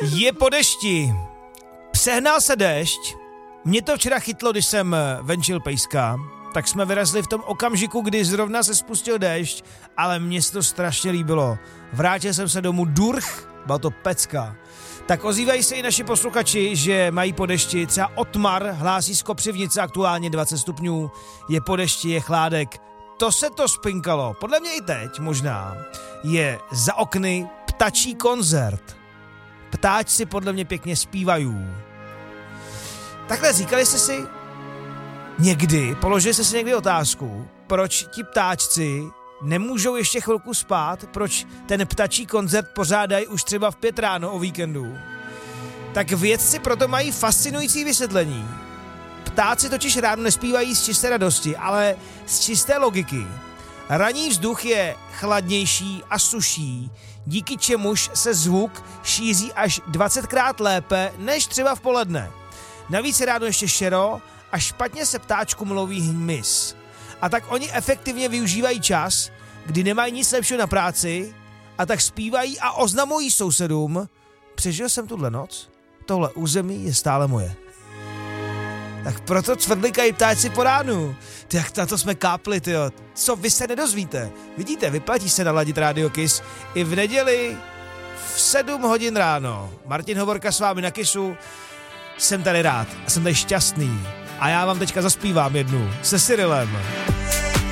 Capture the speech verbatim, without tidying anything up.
Je po dešti. Přehnal se déšť. Mě to včera chytlo, když jsem venčil pejska. Tak jsme vyrazili v tom okamžiku, kdy zrovna se spustil déšť, ale mně se to strašně líbilo. Vrátil jsem se domů durch, byla to pecka. Tak ozývají se i naši posluchači, že mají po dešti. Třeba Otmar hlásí z Kopřivnice aktuálně dvacet stupňů. Je po dešti, je chládek. To se to spinkalo. Podle mě i teď možná. Je za okny ptačí koncert. Ptáčci podle mě pěkně zpívají. Takhle říkali jste si někdy, položili jste si někdy otázku, proč ti ptáčci nemůžou ještě chvilku spát, proč ten ptačí koncert pořádají už třeba v pět ráno o víkendu. Tak vědci proto mají fascinující vysvětlení. Ptáci totiž ráno nespívají z čisté radosti, ale z čisté logiky. Ranní vzduch je chladnější a suší, díky čemuž se zvuk šíří až dvacetkrát lépe než třeba v poledne. Navíc je ráno ještě šero a špatně se ptáčku mluví hmyz. A tak oni efektivně využívají čas, kdy nemají nic lepšího na práci, a tak zpívají a oznamují sousedům: přežil jsem tuhle noc, tohle území je stále moje. Tak proto cvrlikají ptáci po ránu. Tak na to jsme kápli, tyjo. Co vy se nedozvíte? Vidíte, vyplatí se naladit Radio Kiss i v neděli v sedm hodin ráno. Martin Hovorka s vámi na Kissu. Jsem tady rád a jsem tady šťastný. A já vám teďka zaspívám jednu se Cyrilem.